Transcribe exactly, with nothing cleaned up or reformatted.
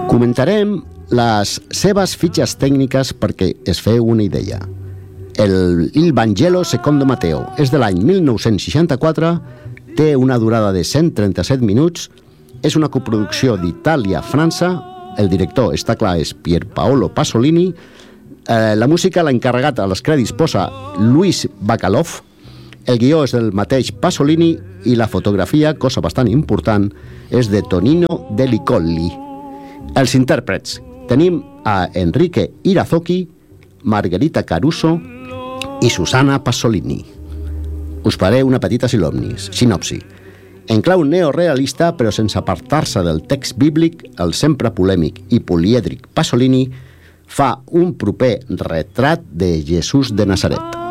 Comentarem les seves fitxes tècniques perquè es feu una idea. El Il Vangelo secondo Matteo és de l'any mil nou-cents seixanta-quatre, té una durada de cent trenta-set minuts, és una coproducció d'Itàlia-França, el director, està clar, és Pierpaolo Pasolini, eh, la música l'ha encarregat, a les crèdits posa Luis Bacalov, el guió és del mateix Pasolini i la fotografia, cosa bastant important, és de Tonino Delicolli. Els intèrprets, tenim a Enrique Irazoki, Margherita Caruso i Susana Pasolini. Us faré una petita sinopsi. En clau neorealista, però sense apartar-se del text bíblic, el sempre polèmic i polièdric Pasolini fa un proper retrat de Jesús de Nazaret.